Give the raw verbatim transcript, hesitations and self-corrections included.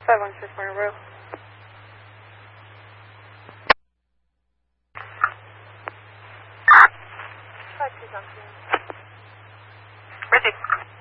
five one six Morning Row. five two something. Richie.